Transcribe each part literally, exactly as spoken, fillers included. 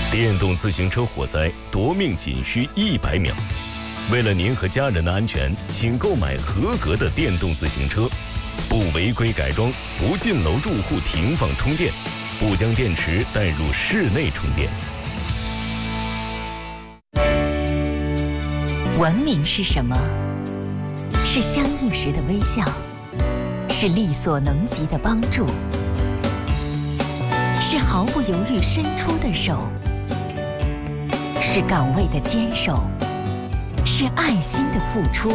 电动自行车火灾夺命仅需一百秒。为了您和家人的安全，请购买合格的电动自行车，不违规改装，不进楼住户停放充电，不将电池带入室内充电。 文明是什么？是相遇时的微笑，是力所能及的帮助，是毫不犹豫伸出的手，是岗位的坚守，是爱心的付出，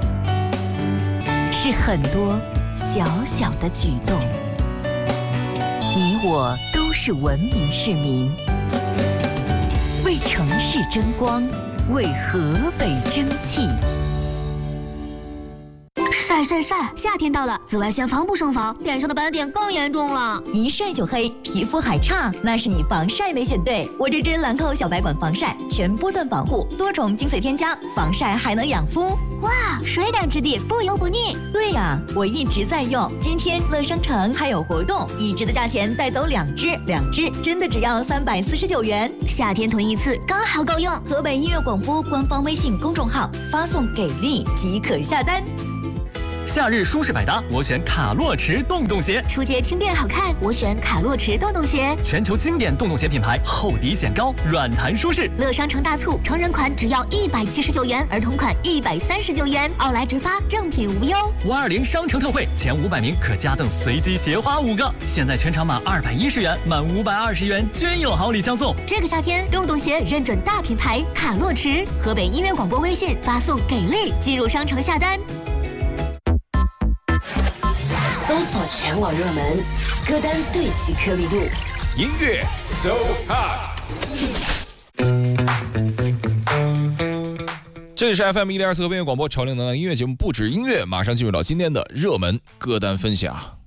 是很多小小的举动。你我都是文明市民，为城市争光，为河北争气。 晒晒晒！夏天到了，紫外线防不胜防，脸上的斑点更严重了。 一晒就黑，皮肤还差，那是你防晒没选对。我这支兰蔻小白管防晒，全波段防护，多重精粹添加，防晒还能养肤。 哇，水感质地，不油不腻。 对呀、啊，我一直在用。今天乐商城还有活动，一支的价钱带走两支，两支真的只要三百四十九元。 夏天囤一次刚好够用。 河北音乐广播官方微信公众号发送给力即可下单。 夏日舒适百搭，我选卡洛驰洞洞鞋。 出街轻便好看，我选卡洛驰洞洞鞋。 全球经典洞洞鞋品牌，厚底显高，软弹舒适。 乐商城大促，成人款只要一百七十九元，儿童款一百三十九元，奥莱直发，正品无忧。 五二零商城特惠，前五百名可加赠随机鞋花五个。现在全场满二百一十元，满五百二十元均有好礼相送。 这个夏天，洞洞鞋认准大品牌卡洛驰。河北音乐广播微信发送给力，进入商城下单。 搜索全网热门歌单，对齐颗粒度， 音乐 So Hot。这里是 F M 一零二四河边广播潮流能量音乐节目，不止音乐，马上进入到今天的热门歌单分享。